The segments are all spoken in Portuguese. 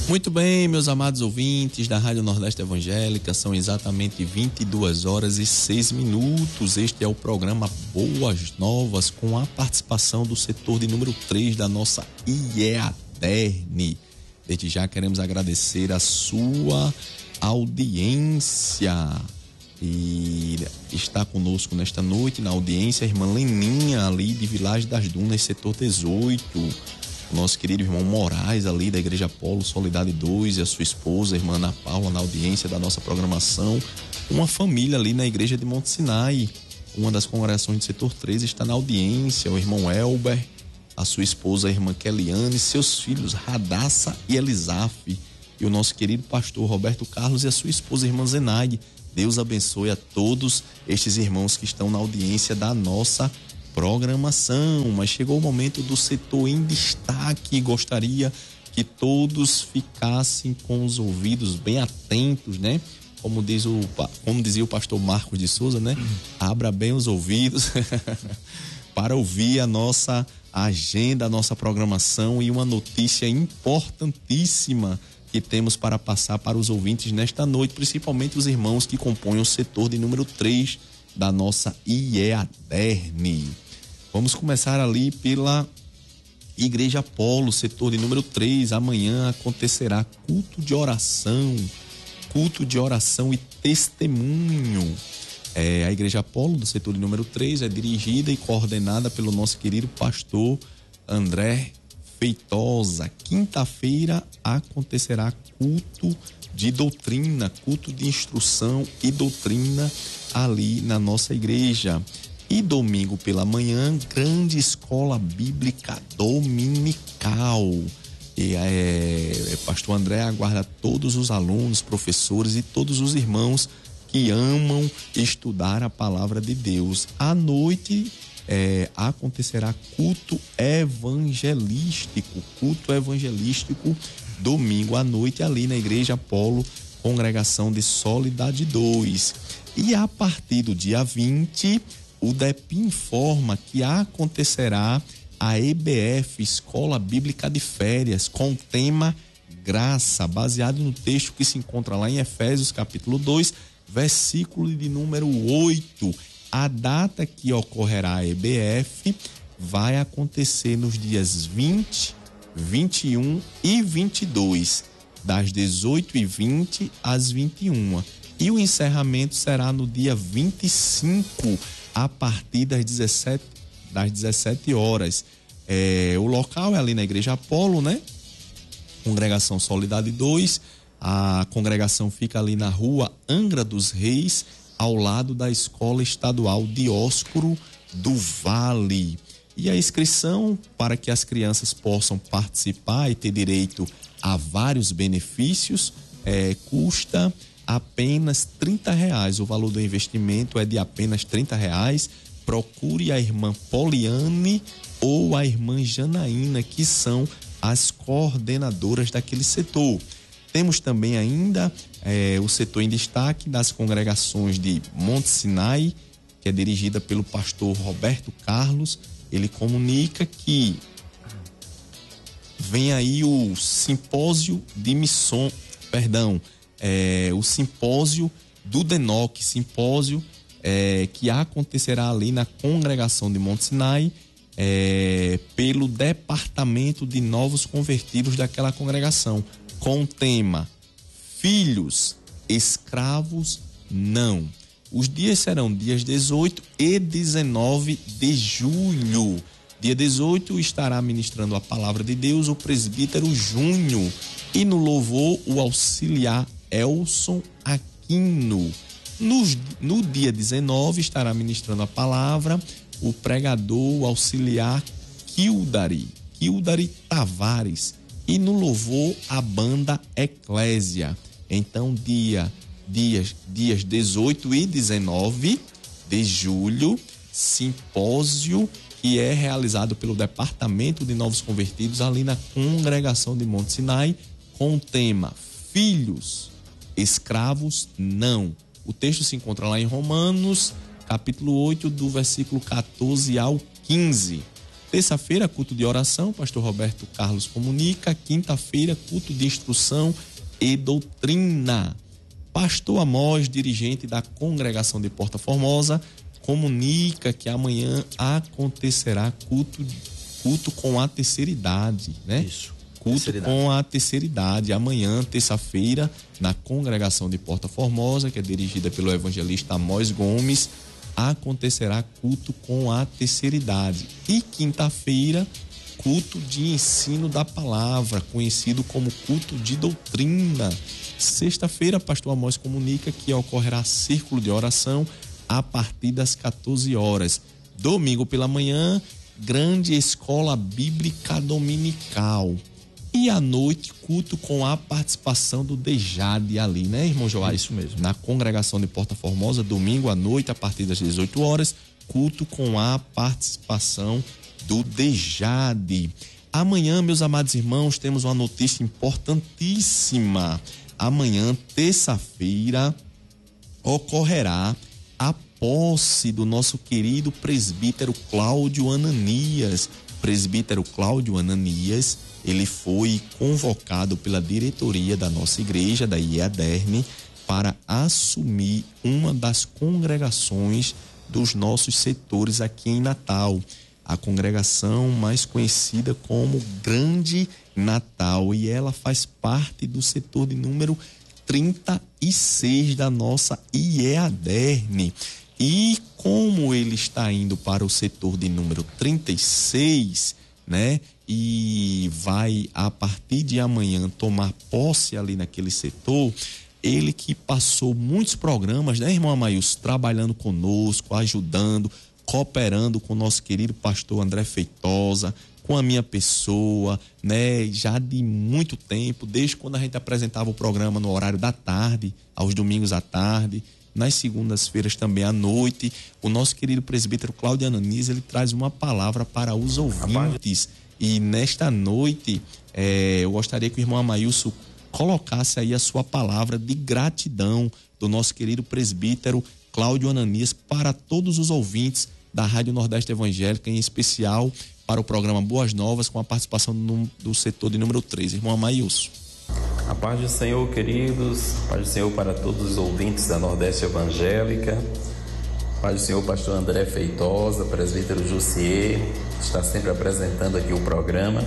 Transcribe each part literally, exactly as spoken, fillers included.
Muito bem, meus amados ouvintes da Rádio Nordeste Evangélica, são exatamente vinte e duas horas e seis minutos. Este é o programa Boas Novas, com a participação do setor de número três da nossa I E A D E R N. Desde já queremos agradecer a sua audiência. E está conosco nesta noite, na audiência, a irmã Leninha, ali de Vilagem das Dunas, setor dezoito. O nosso querido irmão Moraes, ali da Igreja Polo Solidade dois, e a sua esposa, a irmã Ana Paula, na audiência da nossa programação. Uma família ali na Igreja de Monte Sinai, uma das congregações do setor três, está na audiência. O irmão Elber, a sua esposa, a irmã Keliane, seus filhos Radassa e Elisaf, e o nosso querido pastor Roberto Carlos e a sua esposa, a irmã Zenaide. Deus abençoe a todos estes irmãos que estão na audiência da nossa programação. Mas chegou o momento do setor em destaque. Gostaria que todos ficassem com os ouvidos bem atentos, né? Como diz o, como dizia o pastor Marcos de Souza, né? Abra bem os ouvidos para ouvir a nossa agenda, a nossa programação e uma notícia importantíssima que temos para passar para os ouvintes nesta noite, principalmente os irmãos que compõem o setor de número três da nossa I E A D E R N. Vamos começar ali pela Igreja Polo, setor de número três. Amanhã acontecerá culto de oração, culto de oração e testemunho. É, a Igreja Polo, do setor de número três, é dirigida e coordenada pelo nosso querido pastor André Feitosa. Quinta-feira acontecerá culto de doutrina, culto de instrução e doutrina ali na nossa igreja. E domingo pela manhã, grande escola bíblica dominical. E é, pastor André aguarda todos os alunos, professores e todos os irmãos que amam estudar a palavra de Deus. À noite é, acontecerá culto evangelístico, culto evangelístico domingo à noite ali na Igreja Polo, congregação de Solidade dois. E a partir do dia vinte, o D E P informa que acontecerá a E B F, Escola Bíblica de Férias, com o tema Graça, baseado no texto que se encontra lá em Efésios capítulo dois, versículo de número oito. A data que ocorrerá a E B F vai acontecer nos dias vinte, vinte e um e vinte e dois, das dezoito e vinte às vinte e uma. E o encerramento será no dia vinte e cinco, a partir das dezessete, das dezessete horas. É, o local é ali na Igreja Apolo, né? Congregação Solidade dois. A congregação fica ali na rua Angra dos Reis, ao lado da Escola Estadual Dióscoro do Vale. E a inscrição para que as crianças possam participar e ter direito a vários benefícios é, custa apenas trinta reais. O valor do investimento é de apenas trinta reais. Procure a irmã Poliane ou a irmã Janaína, que são as coordenadoras daquele setor. Temos também ainda é, o setor em destaque das congregações de Monte Sinai, que é dirigida pelo pastor Roberto Carlos. Ele comunica que vem aí o simpósio de missão, perdão, é, o simpósio do D E N O C, simpósio é, que acontecerá ali na congregação de Monte Sinai, é, pelo departamento de novos convertidos daquela congregação, com o tema Filhos, Escravos, Não. Os dias serão dias dezoito e dezenove de julho. Dia dezoito estará ministrando a palavra de Deus o presbítero Júnior, e no louvor o auxiliar Elson Aquino. No, no dia dezenove estará ministrando a palavra o pregador, o auxiliar Kildari, Kildari Tavares, e no louvor a banda Eclésia. Então dia, dias, dias dezoito e dezenove de julho, simpósio que é realizado pelo Departamento de Novos Convertidos ali na congregação de Monte Sinai, com o tema Filhos, Escravos, Não. O texto se encontra lá em Romanos, capítulo oito, do versículo quatorze ao quinze. Terça-feira, culto de oração, pastor Roberto Carlos comunica. Quinta-feira, culto de instrução e doutrina. Pastor Amós, dirigente da congregação de Porta Formosa, comunica que amanhã acontecerá culto, culto com a terceira idade, né? Isso. Culto com a terceira idade, amanhã, terça-feira, na congregação de Porta Formosa, que é dirigida pelo evangelista Amós Gomes, acontecerá culto com a terceira idade. E quinta-feira, culto de ensino da palavra, conhecido como culto de doutrina. Sexta-feira, pastor Amós comunica que ocorrerá círculo de oração a partir das quatorze horas. Domingo pela manhã, grande escola bíblica dominical. E à noite, culto com a participação do Dejade ali, né, irmão Joás? Isso mesmo. Na congregação de Porta Formosa, domingo à noite, a partir das dezoito horas, culto com a participação do Dejade. Amanhã, meus amados irmãos, temos uma notícia importantíssima. Amanhã, terça-feira, ocorrerá a posse do nosso querido presbítero Cláudio Ananias. Presbítero Cláudio Ananias, ele foi convocado pela diretoria da nossa igreja, da I E A D E R N, para assumir uma das congregações dos nossos setores aqui em Natal. A congregação mais conhecida como Grande Natal, e ela faz parte do setor de número trinta e seis da nossa I E A D E R N. E como ele está indo para o setor de número trinta e seis, né? E vai, a partir de amanhã, tomar posse ali naquele setor, ele que passou muitos programas, né, irmão Amaílson, trabalhando conosco, ajudando, cooperando com o nosso querido pastor André Feitosa, com a minha pessoa, né, já de muito tempo, desde quando a gente apresentava o programa no horário da tarde, aos domingos à tarde, nas segundas-feiras também à noite. O nosso querido presbítero Cláudio Ananias, ele traz uma palavra para os ouvintes. E nesta noite, é, eu gostaria que o irmão Amaílson colocasse aí a sua palavra de gratidão do nosso querido presbítero Cláudio Ananias para todos os ouvintes da Rádio Nordeste Evangélica, em especial para o programa Boas Novas, com a participação do, do setor de número três. Irmão Amaílson. A paz do Senhor, queridos, a paz do Senhor para todos os ouvintes da Nordeste Evangélica, a paz do Senhor, pastor André Feitosa, presbítero Jussier, está sempre apresentando aqui o programa,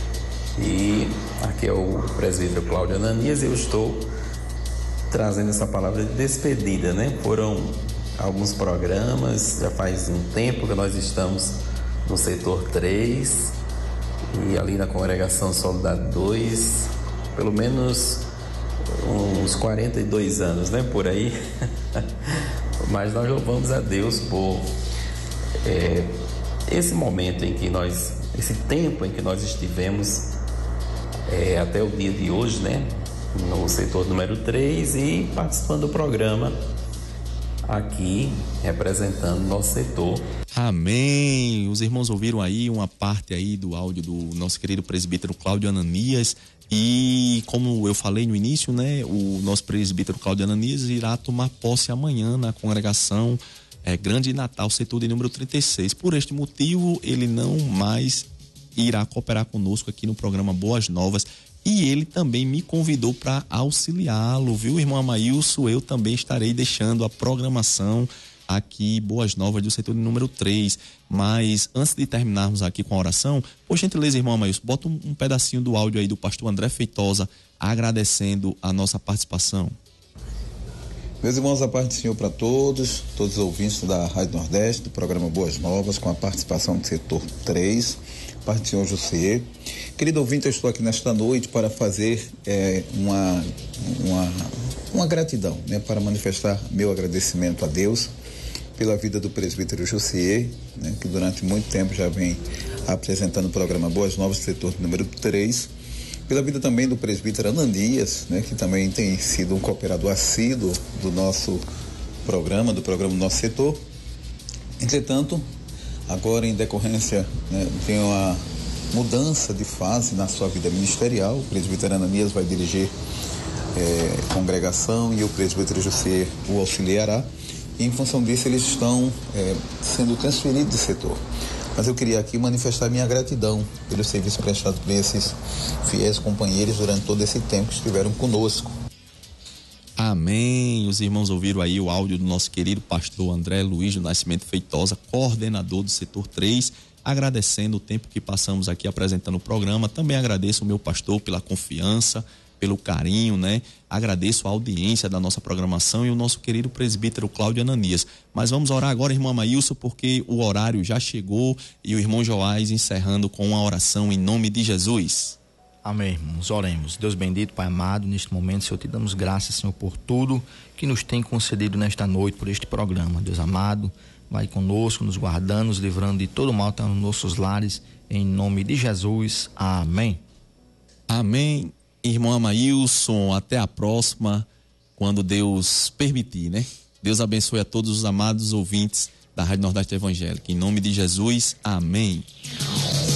e aqui é o presbítero Cláudio Ananias, e eu estou trazendo essa palavra de despedida, né? Foram alguns programas, já faz um tempo que nós estamos no setor três, e ali na congregação Soledade dois, pelo menos uns quarenta e dois anos, né, por aí. Mas nós louvamos a Deus por é, esse momento em que nós, esse tempo em que nós estivemos é, até o dia de hoje, né, no setor número três, e participando do programa aqui, representando nosso setor. Amém. Os irmãos ouviram aí uma parte aí do áudio do nosso querido presbítero Cláudio Ananias. E como eu falei no início, né, o nosso presbítero Cláudio Ananias irá tomar posse amanhã na congregação é, Grande Natal, setor de número trinta e seis. Por este motivo, ele não mais irá cooperar conosco aqui no programa Boas Novas, e ele também me convidou para auxiliá-lo, viu, irmão Amaílson? Eu também estarei deixando a programação aqui, Boas Novas, do setor de número três. Mas antes de terminarmos aqui com a oração, por gentileza, irmão Amaílson, bota um, um pedacinho do áudio aí do pastor André Feitosa agradecendo a nossa participação. Meus irmãos, a paz do Senhor para todos, todos os ouvintes da Rádio Nordeste, do programa Boas Novas, com a participação do setor três, paz do Senhor Jussier. Querido ouvinte, eu estou aqui nesta noite para fazer é, uma, uma, uma gratidão, né, para manifestar meu agradecimento a Deus pela vida do presbítero Jussier, né, que durante muito tempo já vem apresentando o programa Boas Novas, setor número três, pela vida também do presbítero Ananias, né, que também tem sido um cooperador assíduo do nosso programa, do programa do nosso setor. Entretanto, agora em decorrência, né, tem uma mudança de fase na sua vida ministerial. O presbítero Ananias vai dirigir é, congregação e o presbítero Jussier o auxiliará. E em função disso eles estão é, sendo transferidos de setor. Mas eu queria aqui manifestar minha gratidão pelo serviço prestado por esses fiéis companheiros durante todo esse tempo que estiveram conosco. Amém. Os irmãos ouviram aí o áudio do nosso querido pastor André Luiz do Nascimento Feitosa, coordenador do setor três, agradecendo o tempo que passamos aqui apresentando o programa. Também agradeço o meu pastor pela confiança, pelo carinho, né? Agradeço a audiência da nossa programação e o nosso querido presbítero Cláudio Ananias. Mas vamos orar agora, irmão Amailson, porque o horário já chegou, e o irmão Joás encerrando com uma oração em nome de Jesus. Amém, irmãos, oremos. Deus bendito, Pai amado, neste momento, Senhor, te damos graças, Senhor, por tudo que nos tem concedido nesta noite, por este programa. Deus amado, vai conosco, nos guardando, nos livrando de todo mal, tá nos nossos lares, em nome de Jesus. Amém. Amém. Irmão Amailson, até a próxima, quando Deus permitir, né? Deus abençoe a todos os amados ouvintes da Rádio Nordeste Evangélica. Em nome de Jesus, amém.